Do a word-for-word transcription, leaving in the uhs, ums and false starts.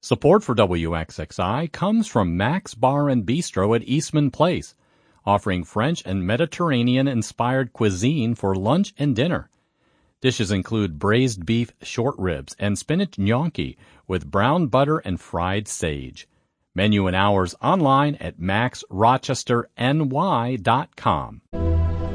Support for W X X I comes from Max Bar and Bistro at Eastman Place, offering French and Mediterranean-inspired cuisine for lunch and dinner. Dishes include braised beef short ribs and spinach gnocchi with brown butter and fried sage. Menu and hours online at max rochester n y dot com.